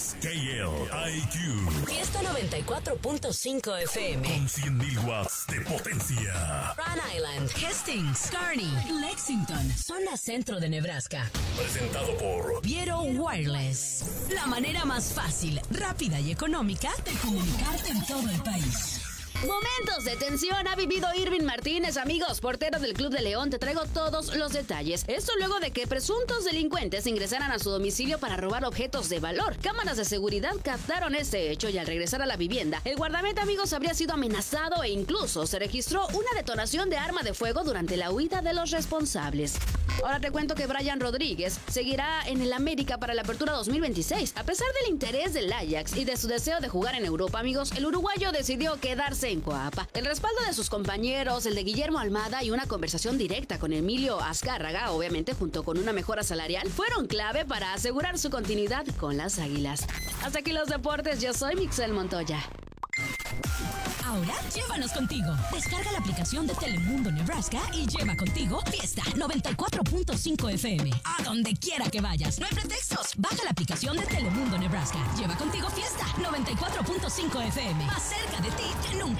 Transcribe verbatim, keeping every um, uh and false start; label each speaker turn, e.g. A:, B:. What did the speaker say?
A: es K L I Q.
B: Fiesta noventa y cuatro punto cinco F M.
A: Con cien mil watts de potencia.
B: Rhode Island, Hastings, Kearney, Lexington, zona centro de Nebraska.
A: Presentado por
B: Viero Wireless. La manera más fácil, rápida y económica de comunicarte en todo el país.
C: Momentos de tensión ha vivido Irving Martínez, amigos, portero del Club de León. Te traigo todos los detalles. Esto luego de que presuntos delincuentes ingresaran a su domicilio para robar objetos de valor. Cámaras de seguridad captaron este hecho y al regresar a la vivienda, el guardameta, amigos, habría sido amenazado e incluso se registró una detonación de arma de fuego durante la huida de los responsables. Ahora te cuento que Brian Rodríguez seguirá en el América para la apertura dos mil veintiséis. A pesar del interés del Ajax y de su deseo de jugar en Europa, amigos, el uruguayo decidió quedarse en Coapa. El respaldo de sus compañeros, el de Guillermo Almada y una conversación directa con Emilio Azcárraga, obviamente junto con una mejora salarial, fueron clave para asegurar su continuidad con las Águilas. Hasta aquí los deportes, yo soy Mixel Montoya.
B: Ahora, llévanos contigo. Descarga la aplicación de Telemundo Nebraska y lleva contigo Fiesta noventa y cuatro punto cinco F M. A donde quiera que vayas. No hay pretextos. Baja la aplicación de Telemundo Nebraska. Lleva contigo Fiesta noventa y cuatro punto cinco F M. Más cerca de ti que nunca.